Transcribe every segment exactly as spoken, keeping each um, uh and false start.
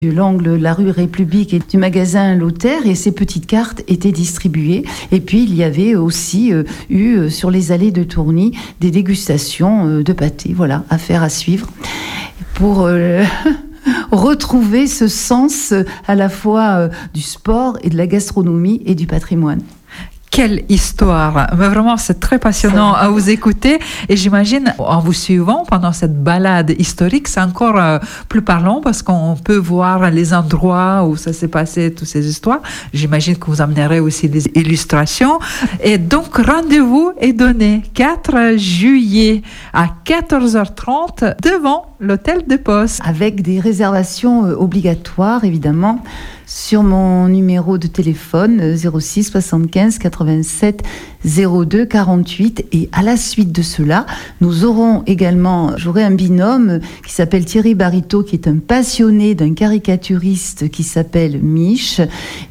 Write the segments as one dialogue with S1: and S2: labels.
S1: l'angle de la rue République et du magasin Lothaire, et ces petites cartes étaient distribuées. Et puis il y avait aussi euh, eu euh, sur les allées de Tourny des dégustations euh, de pâté, voilà, à faire, à suivre, pour euh, retrouver ce sens euh, à la fois euh, du sport et de la gastronomie et du patrimoine.
S2: Quelle histoire! Mais vraiment, c'est très passionnant à vous écouter. Et j'imagine, en vous suivant pendant cette balade historique, c'est encore euh, plus parlant parce qu'on peut voir les endroits où ça s'est passé, toutes ces histoires. J'imagine que vous amènerez aussi des illustrations. Et donc, rendez-vous est donné quatre juillet à quatorze heures trente devant l'hôtel de Poste.
S1: Avec des réservations euh, obligatoires, évidemment, sur mon numéro de téléphone zéro six soixante-quinze quatre-vingt-sept zéro deux quarante-huit. Et à la suite de cela, nous aurons également, j'aurai un binôme qui s'appelle Thierry Barito, qui est un passionné d'un caricaturiste qui s'appelle Mich,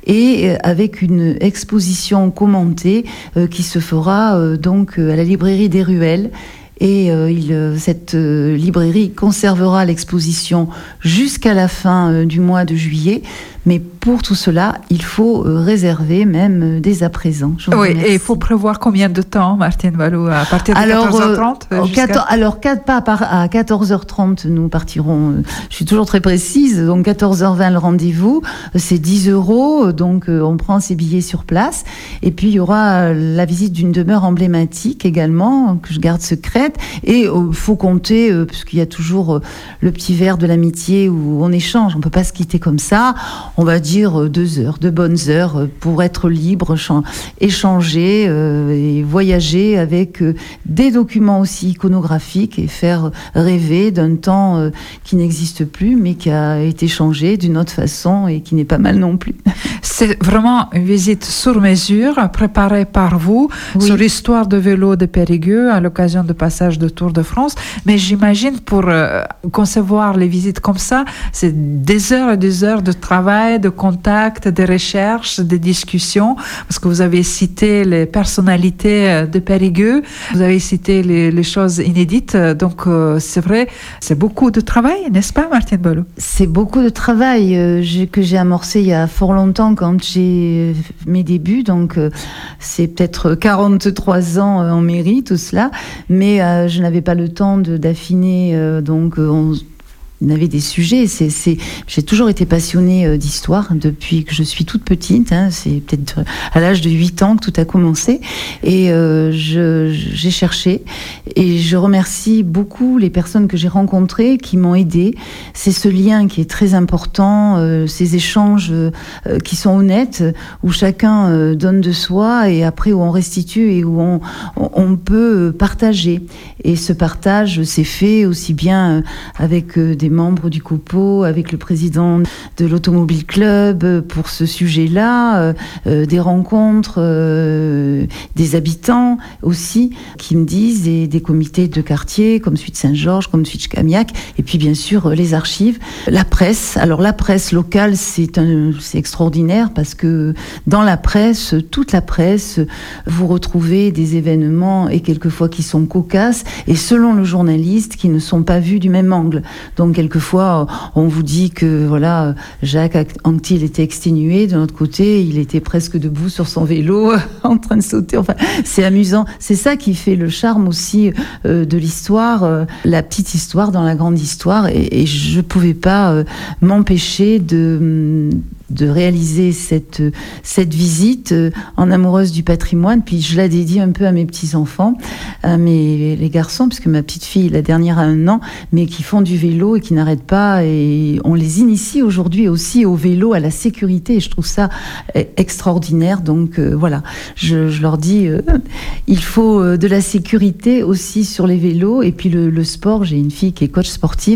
S1: et avec une exposition commentée euh, qui se fera euh, donc à la librairie des Ruelles. Et euh, il, cette euh, librairie conservera l'exposition jusqu'à la fin euh, du mois de juillet. Mais pour tout cela, il faut euh, réserver même euh, dès à présent. Je vous
S2: oui,
S1: remercie.
S2: Et il faut prévoir combien de temps, Martine Ballot, à partir de
S1: alors,
S2: quatorze heures trente
S1: euh,
S2: jusqu'à...
S1: quatorze, Alors, pas à quatorze heures trente, nous partirons. Euh, je suis toujours très précise. Donc, quatorze heures vingt, le rendez-vous. Euh, c'est dix euros. Donc, euh, on prend ses billets sur place. Et puis, il y aura euh, la visite d'une demeure emblématique également, que je garde secrète. Et il euh, faut compter, euh, parce qu'il y a toujours euh, le petit verre de l'amitié où on échange. On ne peut pas se quitter comme ça. On va dire euh, deux heures, deux bonnes heures euh, pour être libre, chan- échanger euh, et voyager avec euh, des documents aussi iconographiques et faire rêver d'un temps euh, qui n'existe plus, mais qui a été changé d'une autre façon et qui n'est pas mal non plus.
S2: C'est vraiment une visite sur mesure, préparée par vous, oui, sur l'histoire de vélo de Périgueux à l'occasion du passage de Tour de France. Mais j'imagine pour euh, concevoir les visites comme ça, c'est des heures et des heures de travail, de contact, de recherche, de discussions, parce que vous avez cité les personnalités de Périgueux, vous avez cité les, les choses inédites, donc euh, c'est vrai, c'est beaucoup de travail, n'est-ce pas, Martine Ballot?
S1: C'est beaucoup de travail euh, j'ai, que j'ai amorcé il y a fort longtemps quand j'ai mes débuts, donc euh, c'est peut-être quarante-trois ans euh, en mairie, tout cela, mais euh, je n'avais pas le temps de, d'affiner, euh, donc euh, on Il y avait des sujets. C'est, c'est... J'ai toujours été passionnée euh, d'histoire depuis que je suis toute petite. Hein. C'est peut-être à l'âge de huit ans que tout a commencé. Et euh, je, j'ai cherché. Et je remercie beaucoup les personnes que j'ai rencontrées qui m'ont aidée. C'est ce lien qui est très important, euh, ces échanges euh, qui sont honnêtes, où chacun euh, donne de soi et après où on restitue et où on, on peut partager. Et ce partage s'est fait aussi bien avec euh, des membres du COPO, avec le président de l'Automobile Club pour ce sujet-là, euh, euh, des rencontres, euh, des habitants aussi qui me disent, et des comités de quartier comme celui de Saint-Georges, comme celui de Camiac, et puis bien sûr euh, les archives, la presse. Alors la presse locale, c'est, un, c'est extraordinaire parce que dans la presse, toute la presse, vous retrouvez des événements et quelquefois qui sont cocasses et selon le journaliste qui ne sont pas vus du même angle. Donc quelquefois, on vous dit que voilà, Jacques Anquetil était exténué. De l'autre côté, il était presque debout sur son vélo, en train de sauter. Enfin, c'est amusant. C'est ça qui fait le charme aussi euh, de l'histoire, euh, la petite histoire dans la grande histoire. Et, et je ne pouvais pas euh, m'empêcher de... de réaliser cette, cette visite euh, en amoureuse du patrimoine. Puis je la dédie un peu à mes petits-enfants, à mes, les garçons, puisque ma petite fille, la dernière, a un an, mais qui font du vélo et qui n'arrêtent pas. Et on les initie aujourd'hui aussi au vélo, à la sécurité. Et je trouve ça extraordinaire. Donc euh, voilà, je, je leur dis, euh, il faut euh, de la sécurité aussi sur les vélos. Et puis le, le sport, j'ai une fille qui est coach sportive.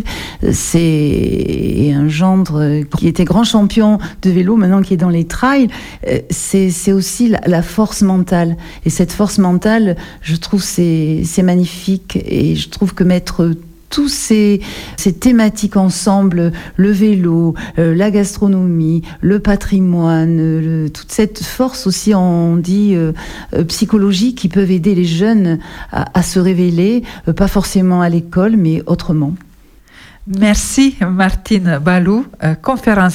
S1: C'est un gendre qui était grand champion de vélo, maintenant qui est dans les trails, c'est, c'est aussi la, la force mentale. Et cette force mentale, je trouve c'est, c'est magnifique. Et je trouve que mettre tous ces, ces thématiques ensemble, le vélo, euh, la gastronomie, le patrimoine, le, toute cette force aussi, on dit, euh, euh, psychologique, qui peuvent aider les jeunes à, à se révéler, euh, pas forcément à l'école, mais autrement.
S2: Merci Martine Balou, euh, conférencière